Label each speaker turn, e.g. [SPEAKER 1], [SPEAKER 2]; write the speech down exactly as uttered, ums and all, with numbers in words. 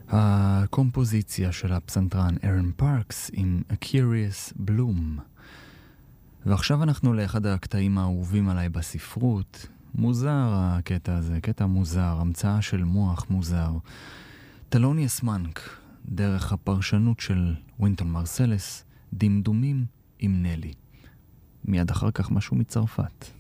[SPEAKER 1] הקומפוזיציה של הפסנתרן ארן פארקס עם A Curious Bloom. ועכשיו אנחנו לאחד הקטעים האהובים עליי בספרות. מוזר הקטע הזה, קטע מוזר, המצאה של מוח מוזר. תלוניוס מנק, דרך הפרשנות של ווינטון מרסלס, דמדומים עם נלי. מיד אחר כך משהו מצרפת.